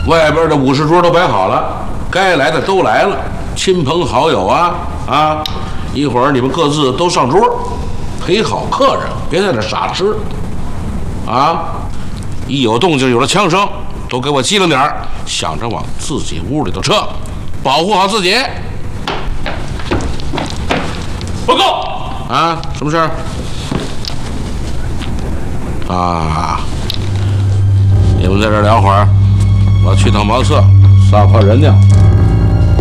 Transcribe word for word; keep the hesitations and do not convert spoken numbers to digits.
外边的五十桌都摆好了，该来的都来了，亲朋好友啊啊！一会儿你们各自都上桌，陪好客人，别在那傻吃啊！一有动静，有了枪声，都给我机灵点儿，想着往自己屋里头撤，保护好自己。 报告啊，什么事儿？啊，你们在这儿聊会儿，我去趟茅厕，撒泡人尿。